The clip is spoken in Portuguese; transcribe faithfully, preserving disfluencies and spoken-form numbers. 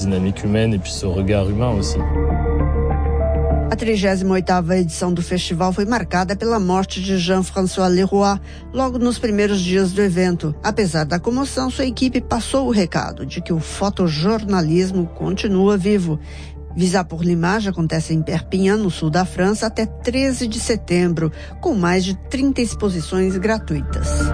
dynamique humaine et puis ce regard humain aussi. A trigésima oitava edição do festival foi marcada pela morte de Jean-François Leroy, logo nos primeiros dias do evento. Apesar da comoção, sua equipe passou o recado de que o fotojornalismo continua vivo. Visa pour l'Image acontece em Perpignan, no sul da França, até treze de setembro, com mais de trinta exposições gratuitas.